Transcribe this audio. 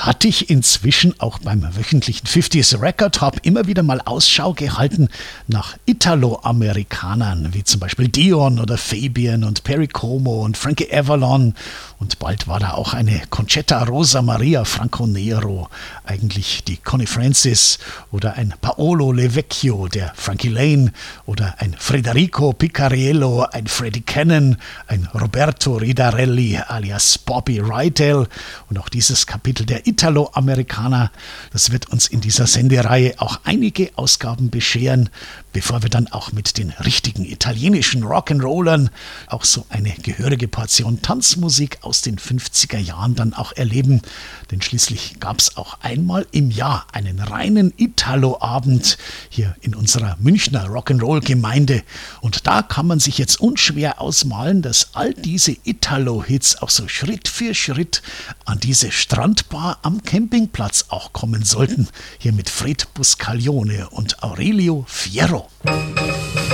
hatte ich inzwischen auch beim wöchentlichen 50s Record Hop immer wieder mal Ausschau gehalten nach Italo-Amerikanern, wie zum Beispiel Dion oder Fabian und Perry Como und Frankie Avalon. Und bald war da auch eine Concetta Rosa Maria Franco Nero, eigentlich die Connie Francis, oder ein Paolo Levecchio, der Frankie Lane, oder ein Federico Picariello, ein Freddie Cannon, ein Roberto Ridarelli alias Bobby Rydell. Und auch dieses Kapitel der Italo-Amerikaner, das wird uns in dieser Sendereihe auch einige Ausgaben bescheren, bevor wir dann auch mit den richtigen italienischen Rock'n'Rollern auch so eine gehörige Portion Tanzmusik aus den 50er Jahren dann auch erleben. Denn schließlich gab es auch einmal im Jahr einen reinen Italo-Abend hier in unserer Münchner Rock'n'Roll-Gemeinde. Und da kann man sich jetzt unschwer ausmalen, dass all diese Italo-Hits auch so Schritt für Schritt an diese Strandbar am Campingplatz auch kommen sollten. Hier mit Fred Buscaglione und Aurelio Fierro.